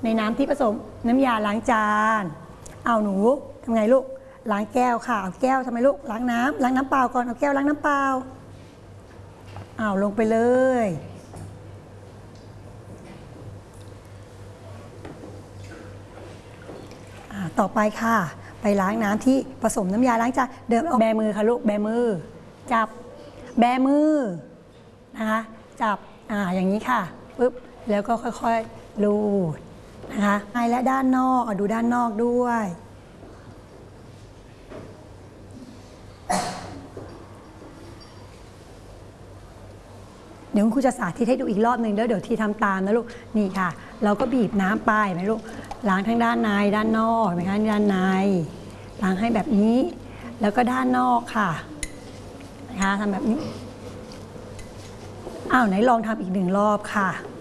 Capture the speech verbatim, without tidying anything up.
ในน้ำที่ผสมน้ำยาล้างจานเอาหนูทำไงลูกล้างแก้วค่ะเอาแก้วทำไมลูกล้างน้ำล้างน้ำเปล่าก่อนเอาแก้วล้างน้ำเปล่าเอาลงไปเลยต่อไปค่ะไปล้างน้ำที่ผสมน้ำยาล้างจานเดิมเอาแบมือค่ะลูกแบมือจับแบมือนะคะจับอ่าอย่างนี้ค่ะปึ๊บแล้วก็ค่อยๆลูดนะคะในและด้านนอกเอาดูด้านนอกด้วยเดี๋ยวคุณครูจะสาธิตให้ดูอีกรอบหนึ่งแล้วเดี๋ยวทีทำตามนะลูกนี่ค่ะเราก็บีบน้ำไปไหมลูกล้างทั้งด้านในด้านนอกไหมคะด้านในล้างให้แบบนี้แล้วก็ด้านนอกค่ะนะคะทำแบบนี้อ้าวไหนลองทำอีกหนึ่งรอบค่ะ